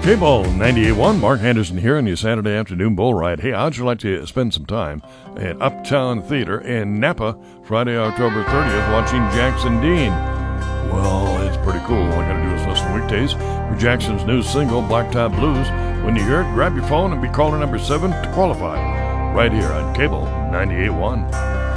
Cable 98.1, Mark Henderson here on your Saturday afternoon bull ride. Hey, how'd you like to spend some time at Uptown Theater in Napa Friday, October 30th watching Jackson Dean? Well, it's pretty cool. All I gotta do is listen weekdays for Jackson's new single, Blacktop Blues. When you hear it, grab your phone and be caller number 7 to qualify. Right here on Cable 98.1.